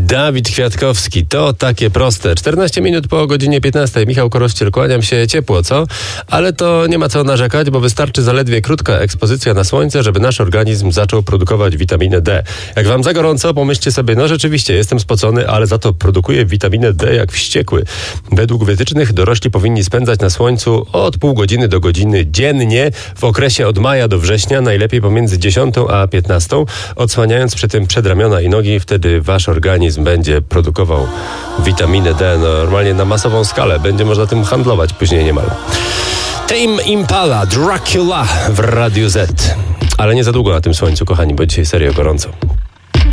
Dawid Kwiatkowski, to takie proste. 14 minut po godzinie 15. Michał Korościel, kłaniam się, ciepło, co? Ale to nie ma co narzekać, bo wystarczy zaledwie krótka ekspozycja na słońce, żeby nasz organizm zaczął produkować witaminę D. Jak wam za gorąco, pomyślcie sobie, no rzeczywiście, jestem spocony, ale za to produkuję witaminę D jak wściekły. Według wytycznych dorośli powinni spędzać na słońcu od pół godziny do godziny dziennie w okresie od maja do września, najlepiej pomiędzy 10 a 15, odsłaniając przy tym przedramiona i nogi. Wtedy wasz organizm będzie produkował witaminę D normalnie na masową skalę. Będzie można tym handlować później niemal. Tame Impala, Dracula w Radiu Z. Ale nie za długo na tym słońcu, kochani, bo dzisiaj serio gorąco.